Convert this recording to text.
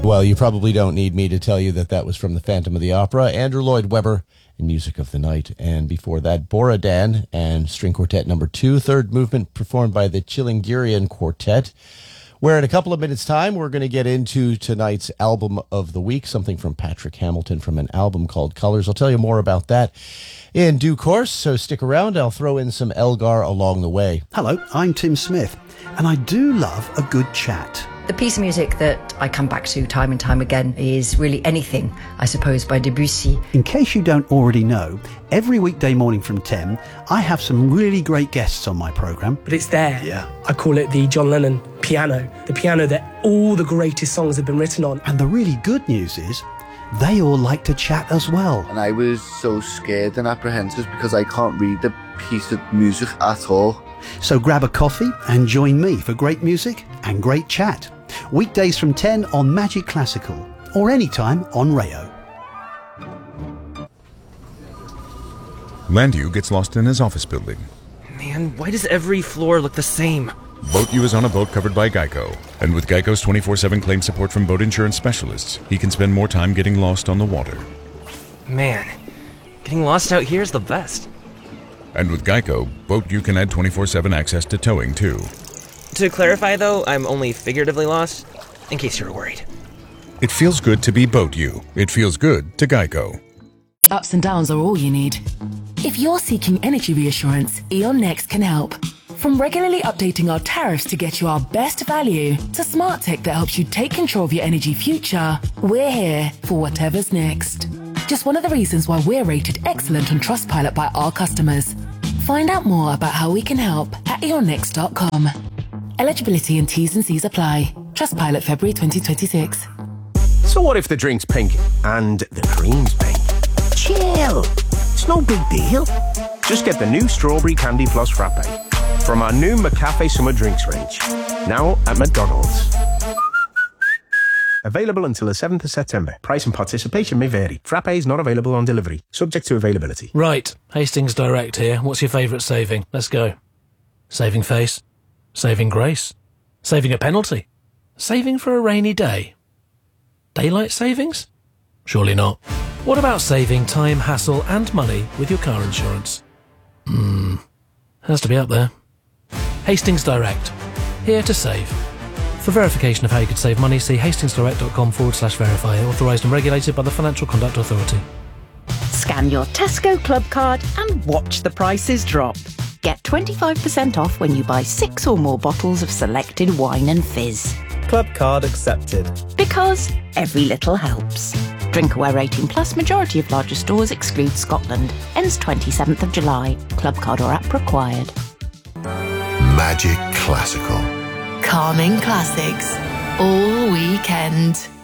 Well, you probably don't need me to tell you that that was from the Phantom of the Opera, Andrew Lloyd Webber, and Music of the Night. And before that, Borodan and String Quartet No. 2, third movement performed by the Chilingirian Quartet, where in a couple of minutes' time, we're going to get into tonight's album of the week, something from Patrick Hamilton from an album called Colors. I'll tell you more about that in due course, so stick around. I'll throw in some Elgar along the way. Hello, I'm Tim Smith, and I do love a good chat. The piece of music that I come back to time and time again is really Anything, I suppose, by Debussy. In case you don't already know, every weekday morning from 10, I have some really great guests on my programme. But it's there. Yeah. I call it the John Lennon piano, the piano that all the greatest songs have been written on. And the really good news is, they all like to chat as well. And I was so scared and apprehensive because I can't read the piece of music at all. So grab a coffee and join me for great music and great chat. Weekdays from 10 on Magic Classical, or anytime on Rayo. Landu gets lost in his office building. Man, why does every floor look the same? Boat U is on a boat covered by Geico, and with Geico's 24/7 claim support from boat insurance specialists, he can spend more time getting lost on the water. Man, getting lost out here is the best. And with Geico, Boat U can add 24/7 access to towing too. To clarify though, I'm only figuratively lost, in case you're worried. It feels good to be Boat U. It feels good to Geico. Ups and downs are all you need. If you're seeking energy reassurance, E.ON Next can help. From regularly updating our tariffs to get you our best value, to smart tech that helps you take control of your energy future, we're here for whatever's next. Just one of the reasons why we're rated excellent on Trustpilot by our customers. Find out more about how we can help at eonnext.com. Eligibility and T's and C's apply. Trustpilot February 2026. So what if the drink's pink and the cream's pink? Chill. It's no big deal. Just get the new Strawberry Candy Plus Frappe from our new McCafe Summer Drinks range. Now at McDonald's. Available until the 7th of September. Price and participation may vary. Frappe is not available on delivery. Subject to availability. Right. Hastings Direct here. What's your favourite saving? Let's go. Saving face. Saving grace. Saving a penalty. Saving for a rainy day. Daylight savings? Surely not. What about saving time, hassle and money with your car insurance? Has to be up there. Hastings Direct. Here to save. For verification of how you could save money, see hastingsdirect.com/verify. Authorised and regulated by the Financial Conduct Authority. Scan your Tesco Club card and watch the prices drop. Get 25% off when you buy 6 or more bottles of selected wine and fizz. Club card accepted. Because every little helps. Drinkaware 18 plus, majority of larger stores exclude Scotland. Ends 27th of July. Club card or app required. Magic Classical. Calming classics all weekend.